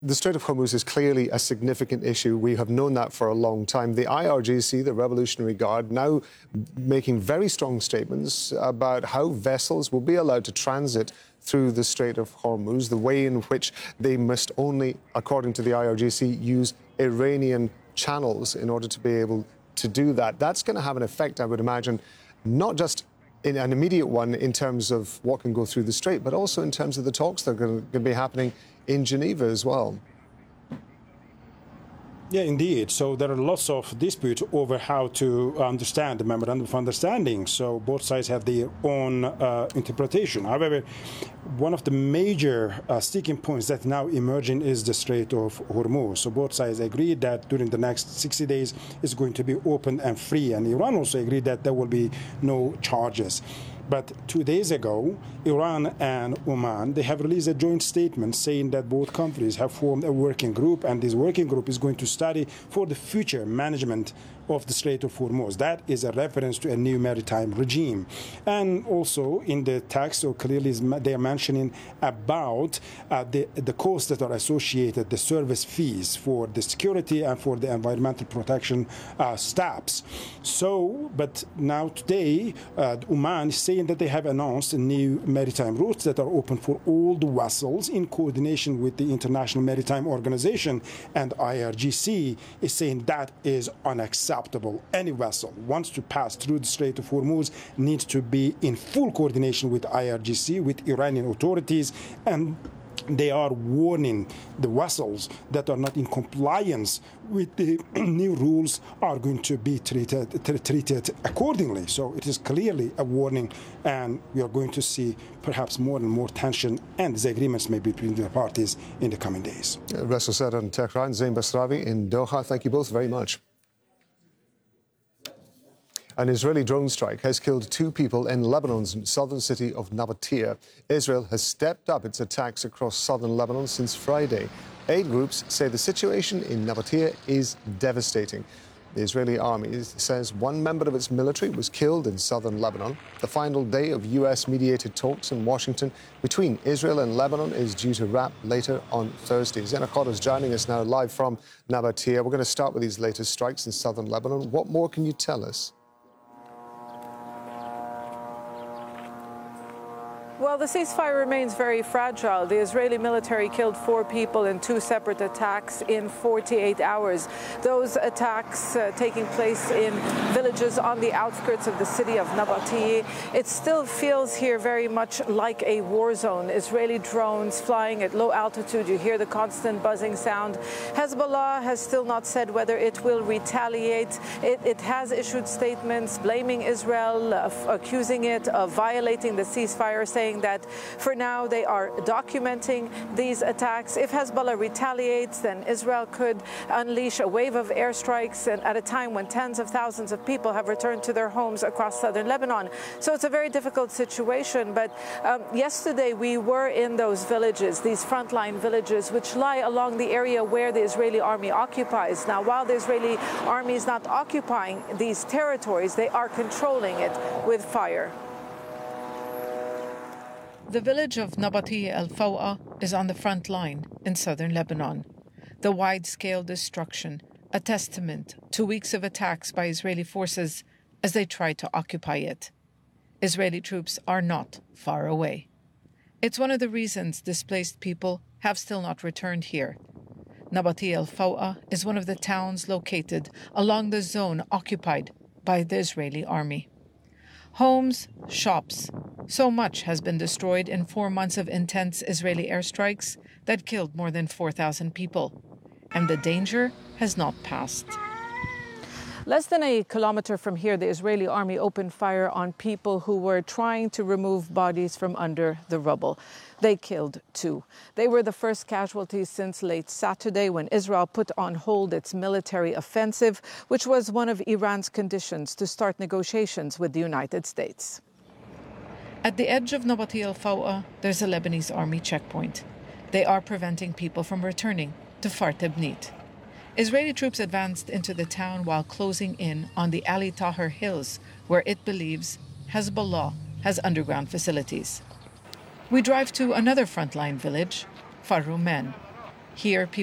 The Strait of Hormuz is clearly a significant issue. We have known that for a long time. The IRGC, the Revolutionary Guard, now making very strong statements about how vessels will be allowed to transit through the Strait of Hormuz, the way in which they must only, according to the IRGC, use Iranian channels in order to be able to do that. That's going to have an effect, I would imagine, not just in an immediate one in terms of what can go through the Strait, but also in terms of the talks that are going to be happening in Geneva as well. Yeah, indeed. So there are lots of disputes over how to understand the memorandum of understanding. So both sides have their own interpretation. However, one of the major sticking points that now emerging is the Strait of Hormuz. So both sides agreed that during the next 60 days it's going to be open and free. And Iran also agreed that there will be no charges. But 2 days ago, Iran and Oman, they have released a joint statement saying that both countries have formed a working group, and this working group is going to study for the future management of the Strait of Hormuz. That is a reference to a new maritime regime. And also in the text, so clearly they are mentioning about the costs that are associated, the service fees for the security and for the environmental protection steps. So, but now today, Oman is saying that they have announced new maritime routes that are open for all the vessels in coordination with the International Maritime Organization, and IRGC is saying that is unacceptable. Any vessel wants to pass through the Strait of Hormuz needs to be in full coordination with IRGC, with Iranian authorities, and they are warning the vessels that are not in compliance with the new rules are going to be treated accordingly. So it is clearly a warning, and we are going to see perhaps more and more tension and disagreements maybe between the parties in the coming days. Russell Said in Tehran, Zain Basravi in Doha. Thank you both very much. An Israeli drone strike has killed 2 people in Lebanon's southern city of Nabatea. Israel has stepped up its attacks across southern Lebanon since Friday. Aid groups say the situation in Nabatea is devastating. The Israeli army says 1 member of its military was killed in southern Lebanon. The final day of U.S.-mediated talks in Washington between Israel and Lebanon is due to wrap later on Thursday. Zain Akkad is joining us now live from Nabatea. We're going to start with these latest strikes in southern Lebanon. What more can you tell us? Well, the ceasefire remains very fragile. The Israeli military killed 4 people in 2 separate attacks in 48 hours. Those attacks taking place in villages on the outskirts of the city of Nabatea. It still feels here very much like a war zone. Israeli drones flying at low altitude. You hear the constant buzzing sound. Hezbollah has still not said whether it will retaliate. It has issued statements blaming Israel, accusing it of violating the ceasefire, saying that for now they are documenting these attacks. If Hezbollah retaliates, then Israel could unleash a wave of airstrikes, and at a time when tens of thousands of people have returned to their homes across southern Lebanon. So it's a very difficult situation. But yesterday we were in those villages, these frontline villages, which lie along the area where the Israeli army occupies. Now, while the Israeli army is not occupying these territories, they are controlling it with fire. The village of Nabatea El Fawa is on the front line in southern Lebanon. The wide-scale destruction, a testament to weeks of attacks by Israeli forces as they try to occupy it. Israeli troops are not far away. It's one of the reasons displaced people have still not returned here. Nabatea El Fawa is one of the towns located along the zone occupied by the Israeli army. Homes, shops, so much has been destroyed in 4 months of intense Israeli airstrikes that killed more than 4,000 people. And the danger has not passed. Less than a kilometer from here, the Israeli army opened fire on people who were trying to remove bodies from under the rubble. They killed 2. They were the first casualties since late Saturday, when Israel put on hold its military offensive, which was one of Iran's conditions to start negotiations with the United States. At the edge of Nabatea El Fawa, there's a Lebanese army checkpoint. They are preventing people from returning to Far Tebnit. Israeli troops advanced into the town while closing in on the Ali Tahrir Hills, where it believes Hezbollah has underground facilities. We drive to another frontline village, Far Rumen. Here, people